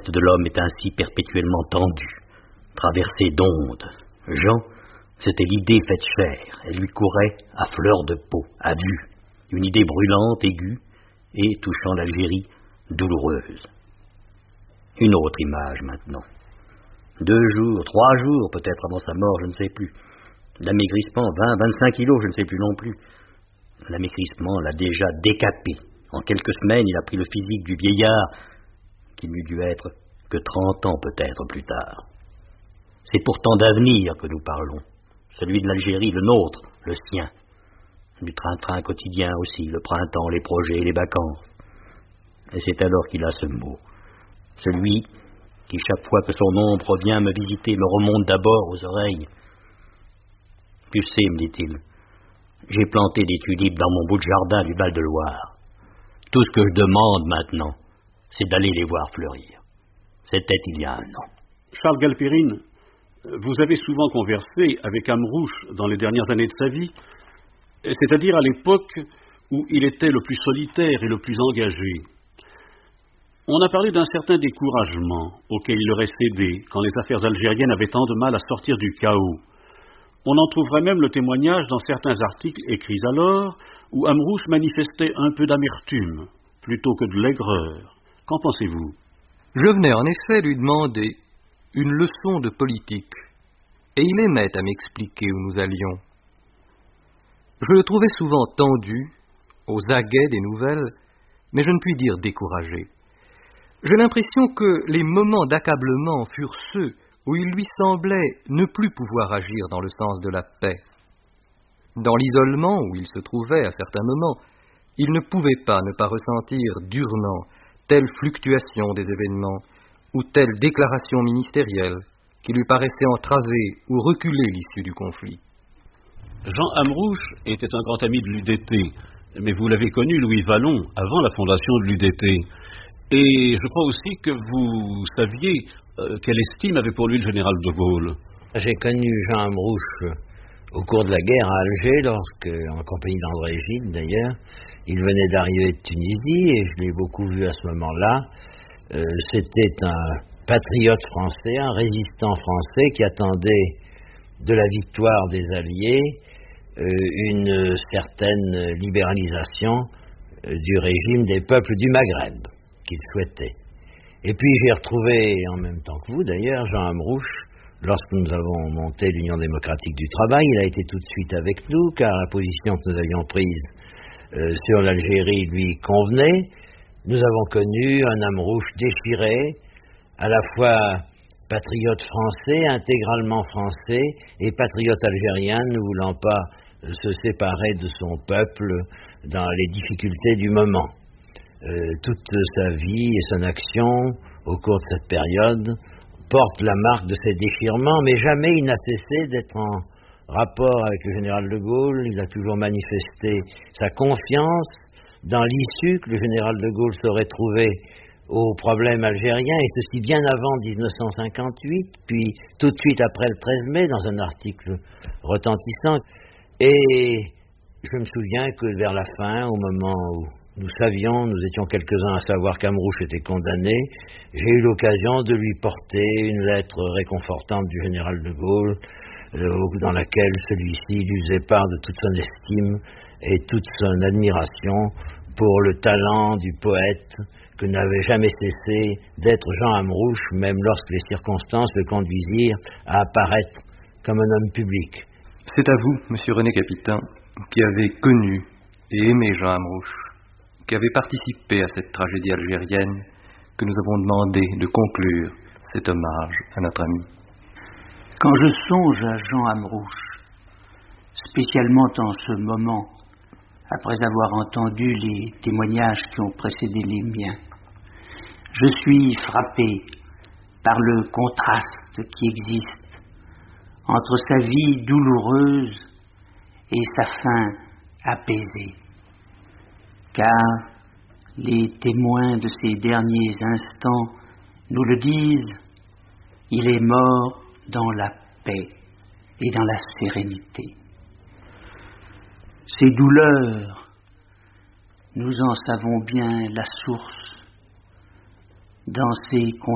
reste de l'homme est ainsi perpétuellement tendu, traversé d'ondes. Jean, c'était l'idée faite chair, elle lui courait à fleur de peau, à vue, une idée brûlante, aiguë, et, touchant l'Algérie, douloureuse. Une autre image maintenant. 2 jours, 3 jours peut-être avant sa mort, je ne sais plus. L'amaigrissement, 20, 25 kilos, je ne sais plus non plus. L'amaigrissement l'a déjà décapé. En quelques semaines, il a pris le physique du vieillard, qui n'eût dû être que 30 ans peut-être plus tard. C'est pourtant d'avenir que nous parlons. Celui de l'Algérie, le nôtre, le sien. Du train-train quotidien aussi, le printemps, les projets, les vacances. Et c'est alors qu'il a ce mot. Celui qui, chaque fois que son ombre vient me visiter, me remonte d'abord aux oreilles. Tu sais, me dit-il, j'ai planté des tulipes dans mon bout de jardin du Val-de-Loire. Tout ce que je demande maintenant, c'est d'aller les voir fleurir. C'était il y a 1 an. Charles Galperine, vous avez souvent conversé avec Amrouche dans les dernières années de sa vie, c'est-à-dire à l'époque où il était le plus solitaire et le plus engagé. On a parlé d'un certain découragement auquel il aurait cédé quand les affaires algériennes avaient tant de mal à sortir du chaos. On en trouverait même le témoignage dans certains articles écrits alors où Amrouche manifestait un peu d'amertume plutôt que de l'aigreur. Qu'en pensez-vous? Je venais en effet lui demander une leçon de politique, et il aimait à m'expliquer où nous allions. Je le trouvais souvent tendu, aux aguets des nouvelles, mais je ne puis dire découragé. J'ai l'impression que les moments d'accablement furent ceux où il lui semblait ne plus pouvoir agir dans le sens de la paix. Dans l'isolement où il se trouvait à certains moments, il ne pouvait pas ne pas ressentir durement telle fluctuation des événements ou telle déclaration ministérielle qui lui paraissait entraver ou reculer l'issue du conflit. Jean Amrouche était un grand ami de l'UDT, mais vous l'avez connu, Louis Vallon, avant la fondation de l'UDT. Et je crois aussi que vous saviez quelle estime avait pour lui le général de Gaulle. J'ai connu Jean Amrouche au cours de la guerre à Alger, en compagnie d'André Gide d'ailleurs. Il venait d'arriver de Tunisie et je l'ai beaucoup vu à ce moment-là. C'était un patriote français, un résistant français qui attendait de la victoire des Alliés une certaine libéralisation du régime des peuples du Maghreb qu'il souhaitait. Et puis j'ai retrouvé, en même temps que vous d'ailleurs, Jean Amrouche, lorsque nous avons monté l'Union démocratique du travail. Il a été tout de suite avec nous, car la position que nous avions prise sur l'Algérie lui convenait. Nous avons connu un Amrouche déchiré, à la fois patriote français, intégralement français, et patriote algérien, ne voulant pas se séparer de son peuple dans les difficultés du moment. Toute sa vie et son action au cours de cette période porte la marque de ces déchirements, mais jamais il n'a cessé d'être en rapport avec le général de Gaulle. Il a toujours manifesté sa confiance dans l'issue que le général de Gaulle saurait trouver au problème algérien, et ceci bien avant 1958, puis tout de suite après le 13 mai, dans un article retentissant. Et je me souviens que vers la fin, au moment où nous étions quelques-uns à savoir qu'Amrouche était condamné, j'ai eu l'occasion de lui porter une lettre réconfortante du général de Gaulle, dans laquelle celui-ci lui faisait part de toute son estime et toute son admiration pour le talent du poète que n'avait jamais cessé d'être Jean Amrouche, même lorsque les circonstances le conduisirent à apparaître comme un homme public. C'est à vous, monsieur René Capitain, qui avez connu et aimé Jean Amrouche, qui avez participé à cette tragédie algérienne, que nous avons demandé de conclure cet hommage à notre ami. Quand je songe à Jean Amrouche, spécialement en ce moment, après avoir entendu les témoignages qui ont précédé les miens, je suis frappé par le contraste qui existe entre sa vie douloureuse et sa fin apaisée. Car les témoins de ces derniers instants nous le disent, il est mort dans la paix et dans la sérénité. Ces douleurs, nous en savons bien la source. Dans ces